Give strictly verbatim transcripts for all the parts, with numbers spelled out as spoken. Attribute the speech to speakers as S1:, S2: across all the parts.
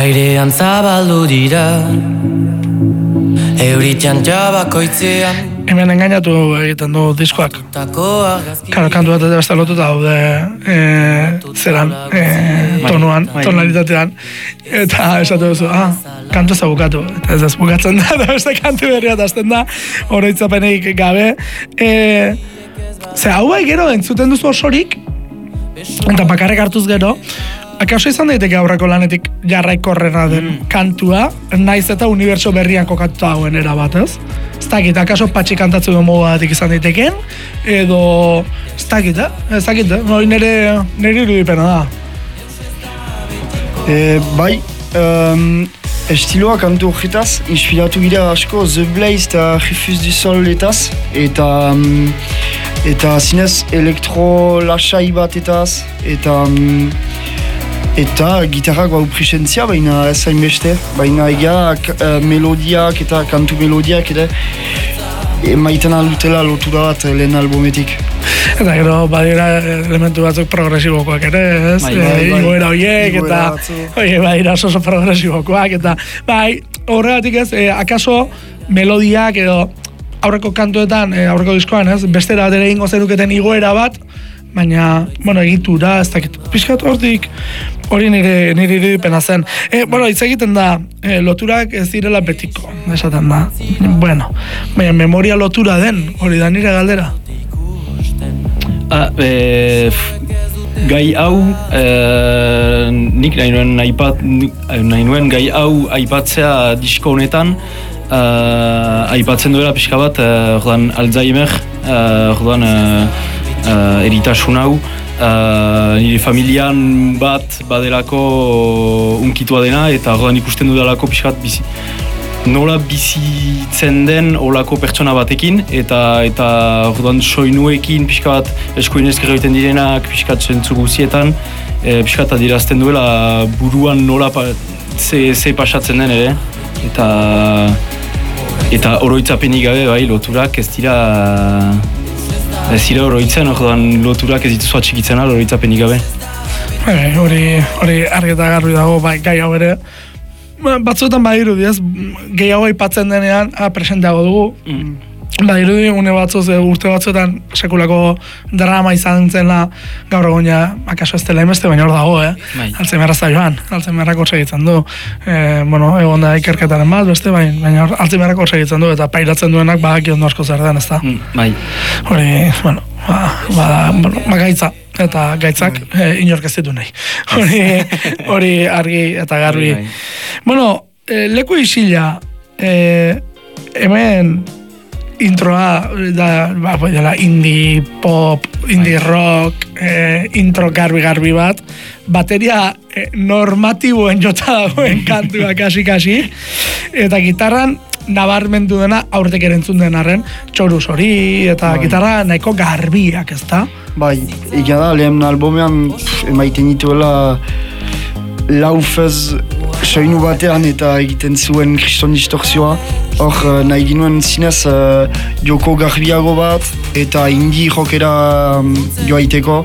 S1: Airean zabaldu dira Euritian jabakoitzean
S2: Hemen engainatu egiten du diskoak. Karo, kantu bat eta beste lotuta daude e, zeran, e, tonuan, tonalitatean. Eta esatu duzu, ah, kantu ez da bukatu. Eta ez ez bukatzen da, eta beste kantu berria azten da, oroitzapenik gabe. E, ze hau bai gero entzuten duzu osorik, eta bakarrik hartuz gero, akaso izan daiteke aurreko lanetik jarraikorrena den mm. kantua, naiz eta unibertso berrian kokatuta hauen erabat, ez? Ez dakit, akaso patxi kantatzen duen modu batik izan daiteken, edo ez dakit, eh? Ez dakit, eh? No, nire, nire irudipena da.
S3: E, bai, um, estiloa kantu horretaz, inspiratu gira asko The Blaze eta Refuse du Sol etaz, eta um, eta zinez elektro lasai batetaz, eta um, eta gitarrak bau presentzia, baina ez hainbeste, baina egia uh, melodiak eta kantu melodiak ere emaiten aldutela lotura bat lehen albumetik.
S2: Eta gero badira elementu batzuk progresibokoak ere, ez? Igoera horiek eta oie, badira oso progresibokoak eta bai, horregatik ez, eh, akaso melodiak edo aurreko kantuetan, eh, aurreko diskoan, ez? Bestera bat ere ingo zenuketen igoera bat, baina, bueno, egitura, ez dakit, pixkat hortik, hori nire, nire irudipena zen. E, bueno, hitz egiten da, e, loturak ez direla betiko, esaten da. Bueno, baina memoria lotura den, hori da nire galdera.
S4: Ah, e, gai hau, e, nik nahi nuen, aipat, nahi nuen gai hau aipatzea disko honetan, uh, aipatzen duela pixka bat, uh, ordan Alzheimer, uh, ordan uh, Uh, eritasun hau, uh, nire familian bat badelako unkitua dena, eta ordan ikusten dudalako pixkat bizi, nola bizitzen den olako pertsona batekin, eta eta ordan soinuekin pixka bat eskuinezker egiten direnak pixkat zentzu guzietan, e, pixkat adirazten duela buruan nola pa, ze, ze pasatzen den ere, eta eta oroitzapenik gabe bai loturak ez dira ez dira oroitzen, ordan loturak ez dituzu atxikitzen al oroitzapenik gabe.
S2: Hori hori argi eta garbi dago, bai, gai hau ere. Batzuetan badirudi, ez, gehiago aipatzen denean, ah, presenteago dugu. Mm. Badirudi, une batzuz, urte batzuetan sekulako drama izan zela gaur egun ja, akaso ez dela emeste, baina hor dago, eh? Bai. Alzheimerra zaioan, Alzheimerrak hor segitzen du. Eh, bueno, egon da ikerketaren bat, beste, bai, baina Alzheimerrak hor segitzen du, eta pairatzen duenak badaki ondo asko zer den, ez da?
S4: Mm, bai.
S2: Hori, bueno, ba, ba, bueno, gaitza. Eta gaitzak eh, inork ez ditu nahi. Hori, hori argi eta garbi. Bueno, eh, leku isila, eh, hemen introa da, ba, dela indie pop, indie rock, eh, intro garbi-garbi bat, bateria eh, normatiboen jota dagoen kantua kasi-kasi, eta gitarran nabarmendu dena aurtek erentzun den arren, txoruz hori, eta bai. Gitarra nahiko garbiak, ez da?
S3: Bai, egia da, lehen albumean pff, emaiten dituela laufez soinu batean eta egiten zuen kriston distortzioa. Hor, nahi ginuen zinez uh, joko garbiago bat eta indie rockera um, joaiteko.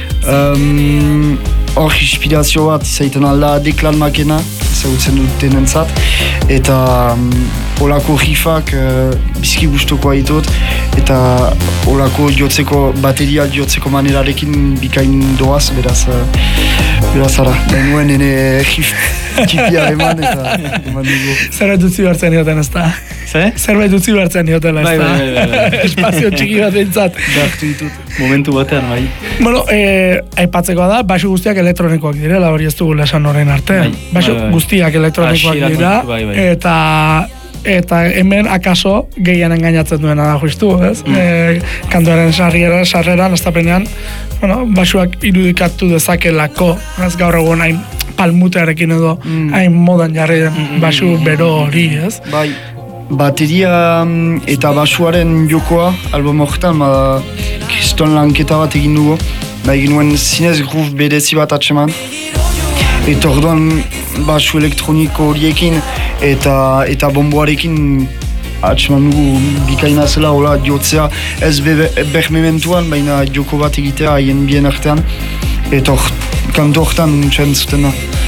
S3: Um, hor, inspirazio bat izaiten alda Deklan Makena, ezagutzen duten entzat. Eta um, olako riffak uh, bizki gustuko haitut. Eta olako jotzeko, bateria jotzeko manerarekin bikain doaz, beraz, uh, beraz ara, denuen ene riff txipia eman eta eman dugu.
S2: Zerbait dutzi bertzen nioten, ez da?
S4: Ze?
S2: Zerbait dutzi bertzen niotela, ez da?
S4: Bai, bai, bai, bai.
S2: Espazio txiki bat entzat.
S4: Dartu ditut, momentu batean, bai.
S2: Bueno, eh, aipatzekoa da, baixo guztiak elektronikoak direla, hori ez dugu lesan horren arte.
S4: Bai,
S2: baixo
S4: bai, bai.
S2: guztiak elektronikoak dira,
S4: bai, bai.
S2: eta eta hemen akaso gehien engainatzen duena da justu, ez? Mm. E, kantuaren sarriera, sarreran, estapenean, bueno, baixuak irudikatu dezakelako, ez gaur egun hain palmutearekin edo mm. hain modan jarri den baxu bero hori, ez?
S3: Bai, bateria eta basuaren jokoa, album horretan, ba, kriston lanketa bat egin dugu, ba, egin nuen zinez groove berezi bat atseman, eta orduan basu elektroniko horiekin eta eta bomboarekin atseman dugu bikaina zela, hola, jotzea ez behmementuan, baina joko bat egitea haien bien artean, eta kantu horretan nintxen zuten da.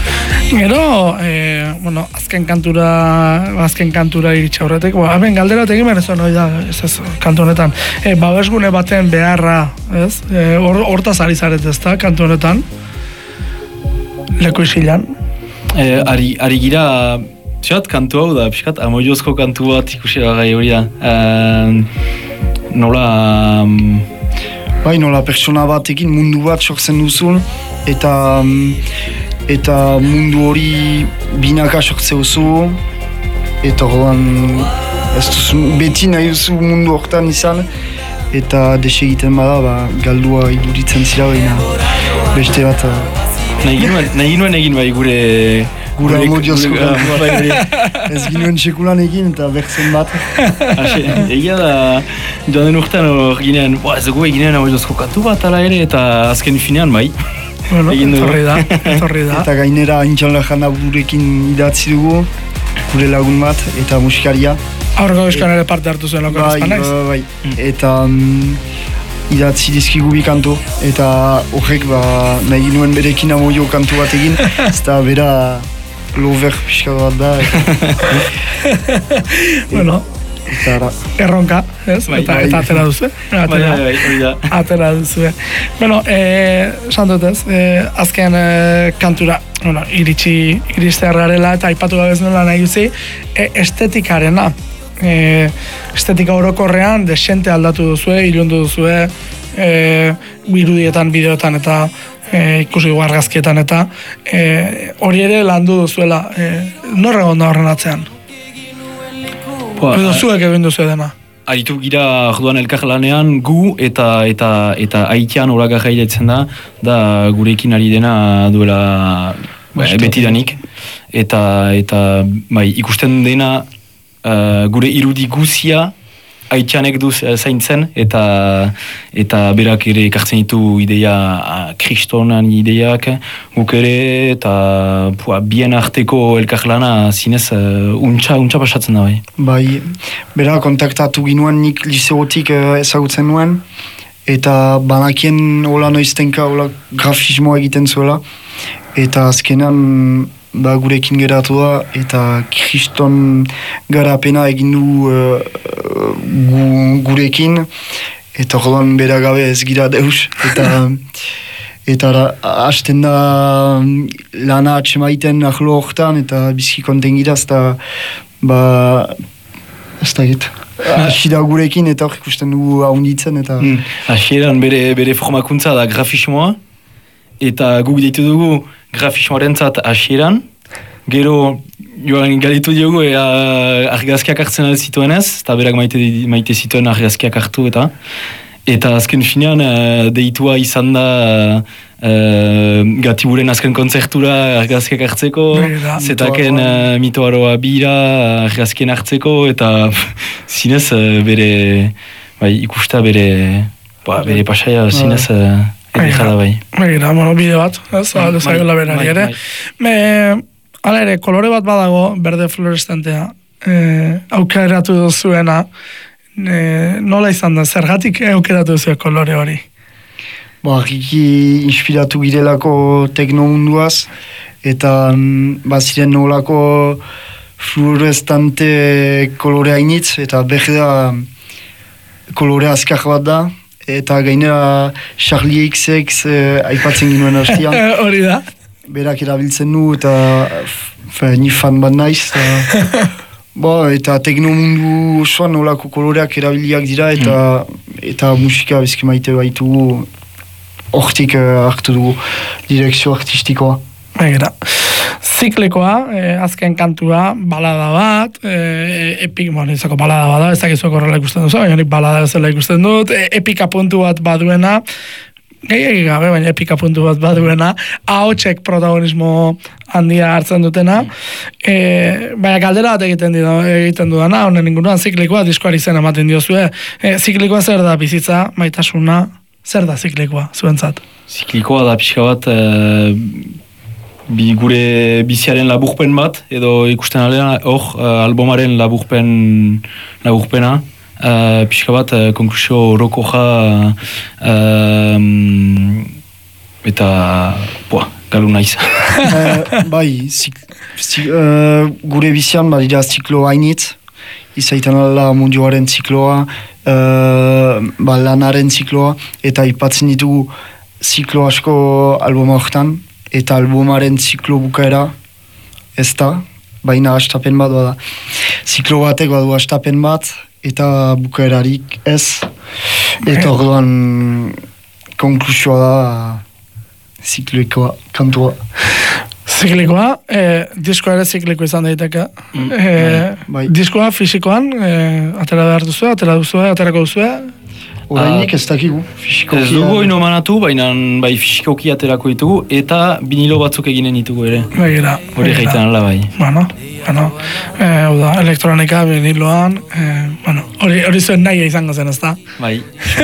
S2: Gero, e, bueno, azken kantura, azken kantura iritsi aurretik, ba, hemen galdera egin behar ez hori da, ez ez, kantu honetan. E, babesgune baten beharra, ez? E, or, hortaz ari zaret ez da, kantu honetan. Leku isilan.
S4: E, ari, ari gira, txat, kantu hau da, pixkat, amoiozko kantu bat ikusi da gai hori da. E, nola... Um,
S3: Bai, nola pertsona batekin mundu bat sortzen duzun, eta eta mundu hori binaka sortze duzu, eta horren ez duzu, beti nahi duzu mundu hortan izan, eta desegiten bada, ba, galdua iduritzen zira baina beste bat.
S4: Nahi ginuen, nahi ginuen egin bai gure...
S3: Gure amodiozko kantu bat. Ez ginuen sekulan egin eta bertzen bat.
S4: Egia da, joan den urtean hor ginean, ez dugu eginen amodiozko kantu bat ala ere, eta azken finean bai.
S2: Bueno, etorri da, etorri da.
S3: Eta gainera Intxan Lajana burekin idatzi dugu, gure lagun bat, eta musikaria.
S2: Aurreko eskan ere parte hartu zuen lokal ezpan naiz?
S3: Bai, bai, eta um, idatzi dizkigu bi kantu, eta horrek ba, nahi nuen berekin amoio kantu bat egin, ez da bera lover pixka bat da.
S2: Bueno, erronka, ez?
S4: Bai,
S2: eta,
S4: bai.
S2: eta atera duzu. Atera,
S4: Bai, bai, bai, hori da.
S2: atera duzu. Bueno, eh, santut ez, eh, azken eh, kantura, bueno, iritsi, iriste garela eta aipatu gabez nola nahi duzi, eh, estetikarena. E, estetika orokorrean desente aldatu duzue, ilundu duzue, e, irudietan, bideotan eta e, ikusi argazkietan eta e, hori ere landu duzuela. E, Norra gonda horren atzean? Edo zuek egin duzu dena?
S4: Aritu gira orduan elkar lanean gu eta eta eta aitean horak jairetzen da, da gurekin ari dena duela ba, betidanik. Eta, eta bai, ikusten dena Uh, gure irudi guzia haitxanek duz uh, zaintzen eta eta berak ere ekartzen ditu ideia uh, kristonan ideiak guk ere eta pua, bien arteko elkarlana zinez uh, untxa, untxa pasatzen da bai.
S3: Bai, bera kontaktatu ginuen nik liseotik uh, ezagutzen nuen eta banakien hola noiztenka hola grafismoa egiten zuela eta azkenan ba, gurekin geratu da, eta kriston garapena egin du uh, gu, gurekin, eta jodan bera gabe ez gira deus, eta eta hasten da lana atxemaiten ahlo hortan, eta bizki konten gira, eta ba, ez da git. Hasi da gurekin, eta hor ikusten dugu haunditzen, eta...
S4: Hmm. Hasieran bere, bere formakuntza da grafismoa, eta guk ditu dugu grafismoarentzat hasieran, gero joan galitu diogu ea argazkiak hartzen zituen ez, eta berak maite, maite zituen argazkiak hartu eta eta azken finean uh, deitua izan da uh, Gatiburen azken kontzertura argazkiak hartzeko, zetaken uh, mitoaroa bira argazkien hartzeko, eta zinez uh, bere bai, ikusta bere, ba, bere pasaia zinez... Uh, Eta bai.
S2: Begira, bueno, bide bat, ez, alde zaiola berari ere. Me, hala ere, kolore bat badago, berde fluorescentea, e, aukeratu duzuena, e, nola izan da, zergatik aukeratu duzue kolore hori?
S3: Ba, argiki inspiratu girelako tekno munduaz, eta baziren nolako fluorescente kolore hainitz, eta berde kolore azkar bat da, eta gainera Charlie X X eh, aipatzen ginuen hastian.
S2: Hori da.
S3: Berak erabiltzen du eta fe, ni fan bat naiz. Eta, bo, eta tekno mundu osoan nolako koloreak erabiliak dira eta mm. eta musika bezki maite baitugu hortik uh, hartu dugu direkzio artistikoa.
S2: Begira. Ziklikoa, eh, azken kantua, balada bat, eh, epik, bueno, izako balada bat da, ez dakizuak horrela ikusten duzu, baina nik balada bezala ikusten dut, eh, epika puntu bat baduena, gehiagik gabe, baina epika puntu bat baduena, ahotsek protagonismo handia hartzen dutena, eh, baina galdera bat egiten, dido, egiten dudana, honen inguruan ziklikoa, diskoari zen ematen diozue, eh, ziklikoa zer da bizitza, maitasuna, zer da ziklikoa, zuentzat?
S4: Ziklikoa da pixka bat, eh, Bi, gure biziaren laburpen bat, edo ikusten aldean, hor, uh, albumaren laburpen, laburpena, uh, pixka bat, uh, konklusio orokoja, uh, um, eta, boa, galu naiz.
S3: uh, bai, zik, zik, uh, gure bizian badira ziklo hainitz, izaiten ala munduaren zikloa, uh, ba, lanaren zikloa, eta ipatzen ditugu ziklo asko albuma horretan, eta albumaren ziklo bukaera ez da, baina hastapen bat bada. Ziklo batek badu hastapen bat, eta bukaerarik ez, eta orduan konklusioa da zikloikoa, kantua.
S2: Ziklikoa, eh, diskoa ere zikliko izan daiteke.
S3: Mm,
S2: eh,
S3: bai, bai.
S2: Diskoa fisikoan, eh, atera behar duzue, atera duzue, aterako duzue.
S3: Orainik ez dakigu, fisikoki.
S4: Ez dugu ino manatu, baina bai fisikoki aterako ditugu, eta vinilo batzuk eginen ditugu ere.
S2: Begira.
S4: Hori egiten ala bai.
S2: Bueno, bueno, eh, hau da, elektronika, viniloan, eh, bueno, hori, hori zuen nahi izango zen, ez da?
S4: Bai.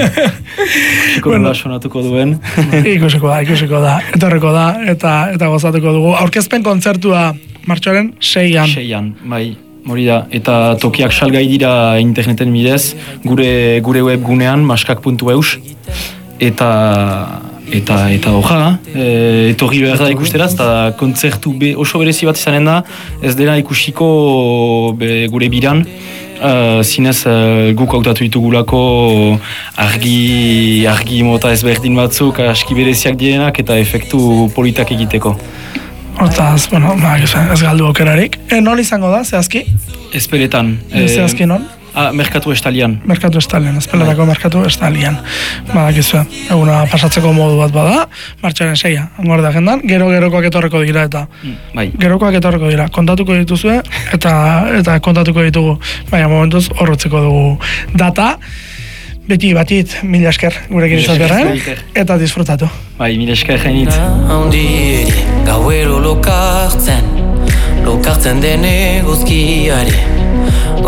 S4: Fisiko nola sonatuko duen.
S2: Ikusiko da, ikusiko da, etorreko da, eta eta gozatuko dugu. Aurkezpen kontzertua martxoaren seian.
S4: Seian, bai. Hori da, eta tokiak salgai dira interneten bidez, gure gure webgunean, maskak puntu eus, eta eta eta hoja, e, etorri behar da ikusteraz, eta kontzertu be, oso berezi bat izanen da, ez dela ikusiko be, gure biran, uh, zinez uh, guk hautatu ditugulako argi, argi mota ezberdin batzuk, aski bereziak direnak, eta efektu politak egiteko.
S2: Hortaz, bueno, ba, ez galdu okerarik. E, non izango da, zehazki?
S4: Ezpeletan.
S2: E, zehazki non?
S4: Ah, Merkatu Estalian.
S2: Merkatu Estalian, ezpeletako Merkatu Estalian. Badakizue, eguna pasatzeko modu bat bada, martxoaren seia, angorde agendan, gero-gerokoak etorreko dira eta
S4: bai.
S2: Gerokoak etorreko dira, kontatuko dituzue eta eta kontatuko ditugu, baina momentuz horrotzeko dugu data. Beti batit, mila esker gurekin izatearen, eta disfrutatu.
S4: Bai, mila esker jainit.
S1: Haundi gauero lokartzen, lokartzen dene guzkiari.